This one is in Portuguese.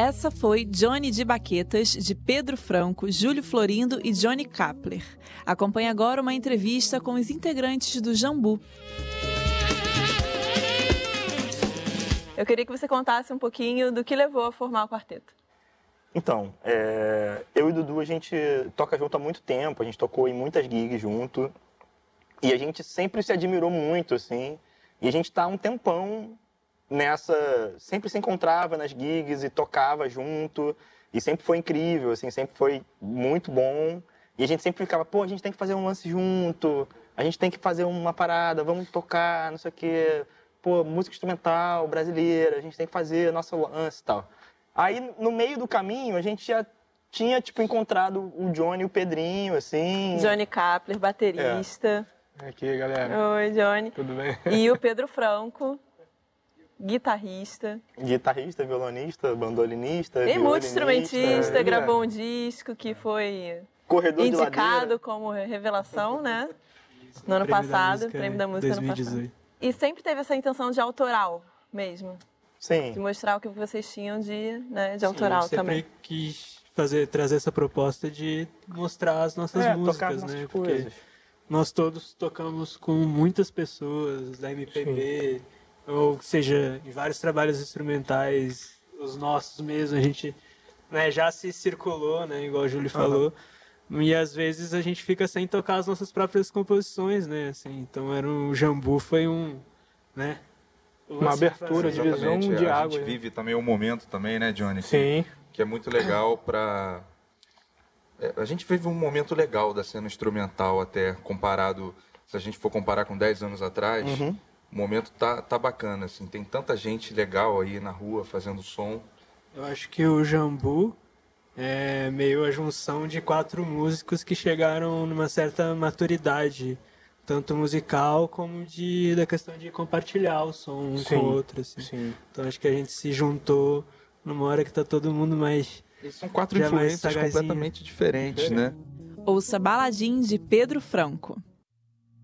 Essa foi Johnny de Baquetas, de Pedro Franco, Júlio Florindo e Johnny Kapler. Acompanhe agora uma entrevista com os integrantes do Jambu. Eu queria que você contasse um pouquinho do que levou a formar o quarteto. Então, eu e o Dudu, a gente toca junto há muito tempo, a gente tocou em muitas gigs junto, e a gente sempre se admirou muito, assim, e a gente tá há um tempão nessa, sempre se encontrava nas gigs e tocava junto, e sempre foi incrível, assim, sempre foi muito bom, e a gente sempre ficava, pô, a gente tem que fazer um lance junto, a gente tem que fazer uma parada, vamos tocar, não sei o quê, pô, música instrumental brasileira, a gente tem que fazer nosso lance e tal. Aí, no meio do caminho, a gente já tinha, tipo, encontrado o Johnny e o Pedrinho, assim. Johnny Kapler, baterista. Aqui, galera. Oi, Johnny. Tudo bem? E o Pedro Franco, guitarrista. Guitarrista, violonista, bandolinista, E multi-instrumentista, gravou um é. disco que foi corredor indicado como revelação, né? No ano passado, Prêmio da Música 2018. ano passado. E sempre teve essa intenção de autoral mesmo. Sim. De mostrar o que vocês tinham de autoral também. Eu sempre quis trazer essa proposta de mostrar as nossas músicas, né? Porque nós todos tocamos com muitas pessoas da MPB, sim, ou seja, em vários trabalhos instrumentais, os nossos mesmo, a gente, né, já se circulou, né, igual o Júlio falou, e às vezes a gente fica sem tocar as nossas próprias composições, né? Assim, então o Jambu foi né? Uma abertura, divisão de água. A gente vive também um momento também, né, Johnny? Sim. Que é muito legal para... a gente vive um momento legal da cena instrumental até comparado... Se a gente for comparar com 10 anos atrás, o momento tá bacana, assim. Tem tanta gente legal aí na rua fazendo som. Eu acho que o Jambu é meio a junção de 4 músicos que chegaram numa certa maturidade, tanto musical como da questão de compartilhar o som um com o outro, assim. Sim. Então acho que a gente se juntou numa hora que tá todo mundo mais... E são 4 influências completamente diferentes, né? Ouça Baladim, de Pedro Franco.